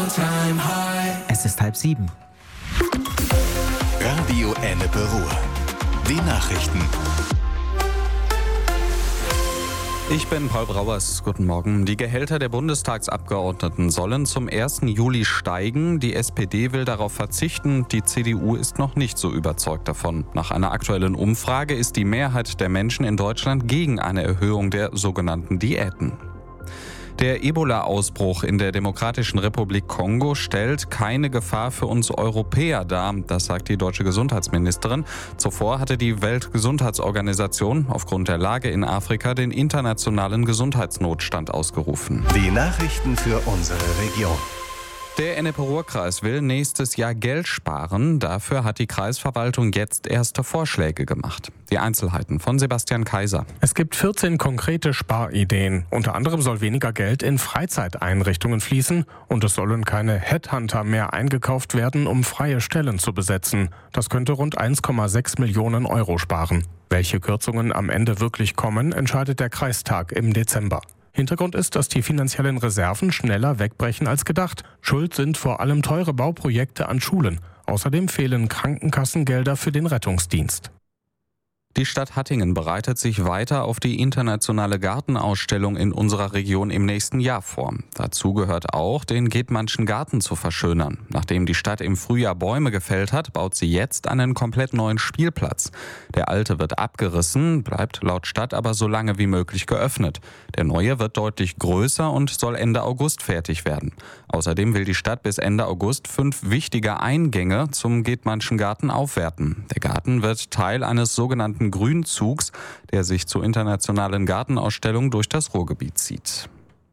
Es ist 6:30. Radio Ennepe Ruhr. Die Nachrichten. Ich bin Paul Brauers. Guten Morgen. Die Gehälter der Bundestagsabgeordneten sollen zum 1. Juli steigen. Die SPD will darauf verzichten. Die CDU ist noch nicht so überzeugt davon. Nach einer aktuellen Umfrage ist die Mehrheit der Menschen in Deutschland gegen eine Erhöhung der sogenannten Diäten. Der Ebola-Ausbruch in der Demokratischen Republik Kongo stellt keine Gefahr für uns Europäer dar, das sagt die deutsche Gesundheitsministerin. Zuvor hatte die Weltgesundheitsorganisation aufgrund der Lage in Afrika den internationalen Gesundheitsnotstand ausgerufen. Die Nachrichten für unsere Region. Der Ennepe-Ruhr-Kreis will nächstes Jahr Geld sparen. Dafür hat die Kreisverwaltung jetzt erste Vorschläge gemacht. Die Einzelheiten von Sebastian Kaiser. Es gibt 14 konkrete Sparideen. Unter anderem soll weniger Geld in Freizeiteinrichtungen fließen und es sollen keine Headhunter mehr eingekauft werden, um freie Stellen zu besetzen. Das könnte rund 1,6 Millionen Euro sparen. Welche Kürzungen am Ende wirklich kommen, entscheidet der Kreistag im Dezember. Hintergrund ist, dass die finanziellen Reserven schneller wegbrechen als gedacht. Schuld sind vor allem teure Bauprojekte an Schulen. Außerdem fehlen Krankenkassengelder für den Rettungsdienst. Die Stadt Hattingen bereitet sich weiter auf die internationale Gartenausstellung in unserer Region im nächsten Jahr vor. Dazu gehört auch, den Gedmannschen Garten zu verschönern. Nachdem die Stadt im Frühjahr Bäume gefällt hat, baut sie jetzt einen komplett neuen Spielplatz. Der alte wird abgerissen, bleibt laut Stadt aber so lange wie möglich geöffnet. Der neue wird deutlich größer und soll Ende August fertig werden. Außerdem will die Stadt bis Ende August 5 wichtige Eingänge zum Gedmannschen Garten aufwerten. Der Garten wird Teil eines sogenannten Grünzugs, der sich zur internationalen Gartenausstellung durch das Ruhrgebiet zieht.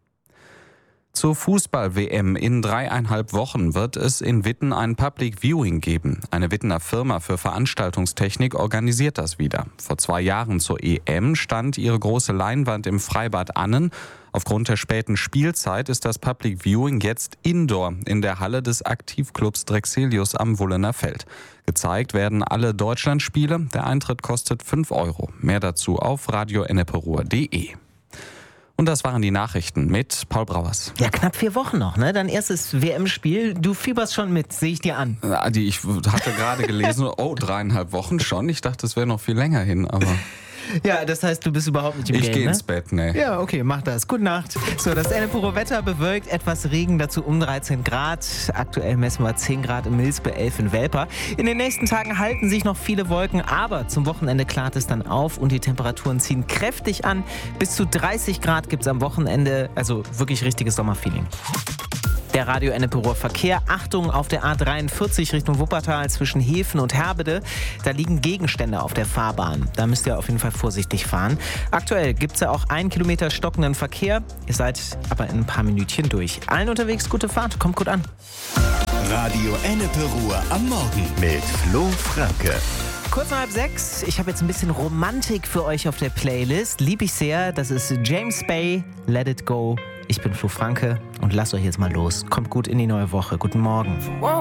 Zur Fußball-WM in 3,5 Wochen wird es in Witten ein Public Viewing geben. Eine Wittener Firma für Veranstaltungstechnik organisiert das wieder. Vor 2 Jahren zur EM stand ihre große Leinwand im Freibad Annen. Aufgrund der späten Spielzeit ist das Public Viewing jetzt indoor in der Halle des Aktivclubs Drexelius am Wullener Feld. Gezeigt werden alle Deutschlandspiele. Der Eintritt kostet 5 Euro. Mehr dazu auf radioenneperuhr.de. Und das waren die Nachrichten mit Paul Brauers. Ja, knapp 4 Wochen noch, ne? Dein erstes WM-Spiel. Du fieberst schon mit, sehe ich dir an. Ich hatte gerade gelesen, 3,5 Wochen schon. Ich dachte, es wäre noch viel länger hin, aber... Ja, das heißt, du bist überhaupt nicht im Game, Ich gehe ne? ins Bett, ne? Ja, okay, mach das. Gute Nacht. So, das Ennepe-Ruhr Wetter bewölkt, etwas Regen, dazu um 13 Grad. Aktuell messen wir 10 Grad in Milspe, 11 in Welper. In den nächsten Tagen halten sich noch viele Wolken, aber zum Wochenende klart es dann auf und die Temperaturen ziehen kräftig an. Bis zu 30 Grad gibt es am Wochenende, also wirklich richtiges Sommerfeeling. Der Radio Ennepe-Ruhr Verkehr. Achtung auf der A43 Richtung Wuppertal zwischen Hefen und Herbede. Da liegen Gegenstände auf der Fahrbahn. Da müsst ihr auf jeden Fall vorsichtig fahren. Aktuell gibt es ja auch 1 Kilometer stockenden Verkehr. Ihr seid aber in ein paar Minütchen durch. Allen unterwegs gute Fahrt. Kommt gut an. Radio Ennepe-Ruhr am Morgen mit Flo Franke. Kurz nach 5:30. Ich habe jetzt ein bisschen Romantik für euch auf der Playlist. Lieb ich sehr. Das ist James Bay, Let It Go. Ich bin Flo Franke und lasst euch jetzt mal los. Kommt gut in die neue Woche. Guten Morgen.